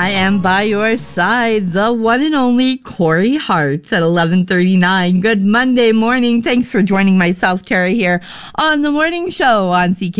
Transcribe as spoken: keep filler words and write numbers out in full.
I am by your side, the one and only Corey Hartz at eleven thirty-nine. Good Monday morning. Thanks for joining myself, Terry, here on the morning show on C K